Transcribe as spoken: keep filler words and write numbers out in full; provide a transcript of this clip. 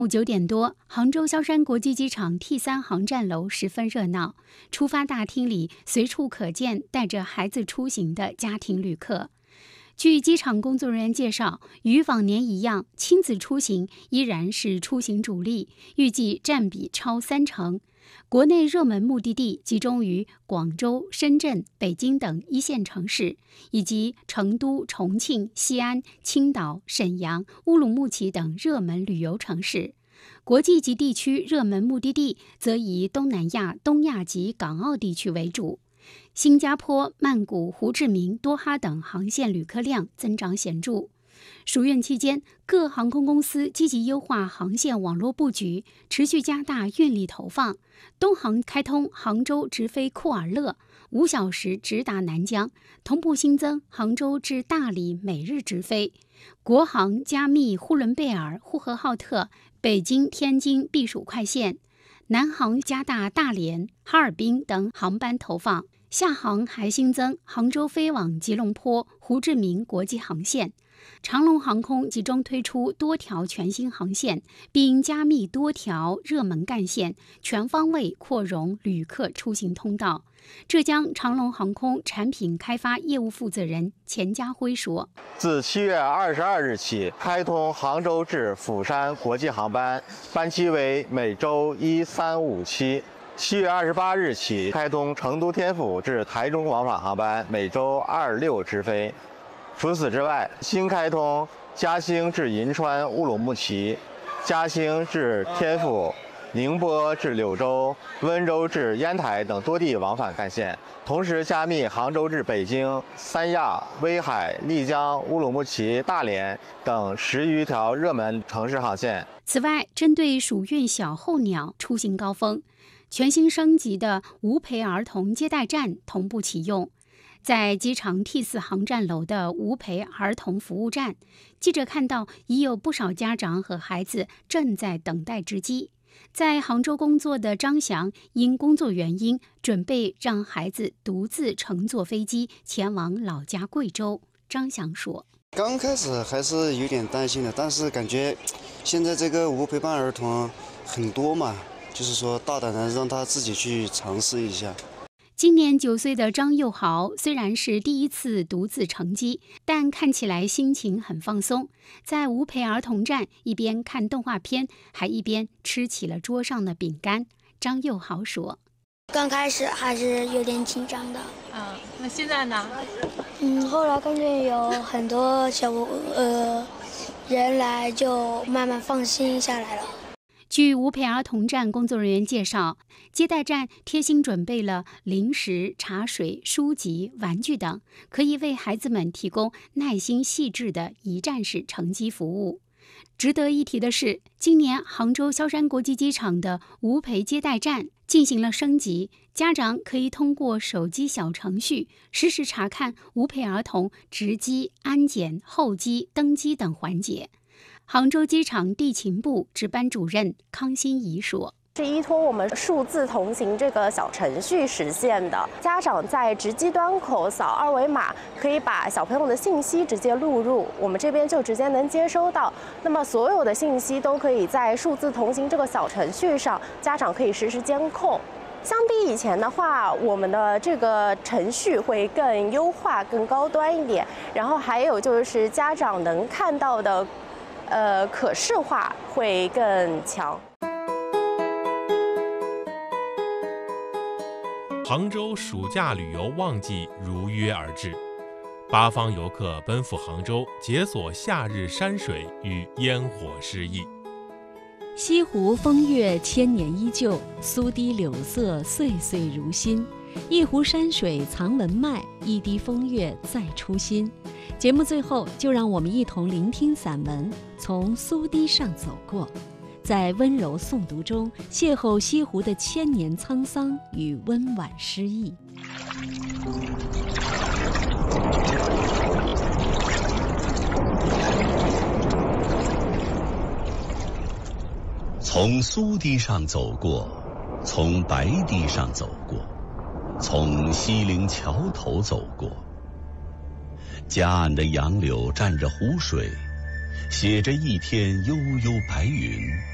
午九点多，杭州萧山国际机场 T 三航站楼十分热闹，出发大厅里随处可见带着孩子出行的家庭旅客。据机场工作人员介绍，与往年一样，亲子出行依然是出行主力，预计占比超三成。国内热门目的地集中于广州、深圳、北京等一线城市，以及成都、重庆、西安、青岛、沈阳、乌鲁木齐等热门旅游城市。国际级地区热门目的地则以东南亚、东亚及港澳地区为主。新加坡、曼谷、胡志明、多哈等航线旅客量增长显著。暑运期间，各航空公司积极优化航线网络布局，持续加大运力投放。东航开通杭州直飞库尔勒，五小时直达南疆，同步新增杭州至大理每日直飞。国航加密呼伦贝尔、呼和浩特、北京、天津避暑快线。南航加大大连、哈尔滨等航班投放。厦航还新增杭州飞往吉隆坡、胡志明国际航线。长龙航空集中推出多条全新航线，并加密多条热门干线，全方位扩容旅客出行通道。浙江长龙航空产品开发业务负责人钱家辉说：“ 自七月二十二日起，开通杭州至釜山国际航班，班期为每周一、三、五、七。七月二十八日起，开通成都天府至台中往返航班，每周二、六直飞。除此之外，新开通嘉兴至银川、乌鲁木齐、嘉兴至天府、宁波至柳州、温州至烟台等多地往返干线，同时加密杭州至北京、三亚、威海、丽江、乌鲁木齐、大连等十余条热门城市航线。 此外，针对暑运小候鸟出行高峰，全新升级的无陪儿童接待站同步启用。在机场 T 四航站楼的无陪儿童服务站，记者看到已有不少家长和孩子正在等待值机。在杭州工作的张翔因工作原因，准备让孩子独自乘坐飞机前往老家贵州。张翔说：“ 刚开始还是有点担心的，但是感觉现在这个无陪伴儿童很多嘛，就是说大胆的让他自己去尝试一下。” 今年九岁的张佑豪虽然是第一次独自乘机，但看起来心情很放松。在无陪儿童站，一边看动画片，还一边吃起了桌上的饼干。张佑豪说：“ 刚开始还是有点紧张的。 嗯，那现在呢？ 嗯，后来看见有很多小呃人来，就慢慢放心下来了。” 据无陪儿童站工作人员介绍，接待站贴心准备了零食、茶水、书籍、玩具等，可以为孩子们提供耐心细致的一站式乘机服务。值得一提的是，今年杭州萧山国际机场的无陪接待站进行了升级，家长可以通过手机小程序实时查看无陪儿童值机、安检、候机、登机等环节。杭州机场地勤部值班主任康欣怡说：“ 是依托我们数字同行这个小程序实现的。家长在值机端口扫二维码，可以把小朋友的信息直接录入，我们这边就直接能接收到。那么所有的信息都可以在数字同行这个小程序上，家长可以实时监控。相比以前的话，我们的这个程序会更优化、更高端一点。然后还有就是家长能看到的。”呃，可视化会更强。 杭州暑假旅游旺季如约而至，八方游客奔赴杭州，解锁夏日山水与烟火诗意。 西湖风月千年依旧，苏堤柳色岁岁如新。一湖山水藏文脉，一滴风月再出新。节目最后，就让我们一同聆听散文《从苏堤上走过》，在温柔诵读中邂逅西湖的千年沧桑与温婉诗意。 从苏堤上走过，从白堤上走过，从西泠桥头走过。夹岸的杨柳蘸着湖水，写着一天悠悠白云。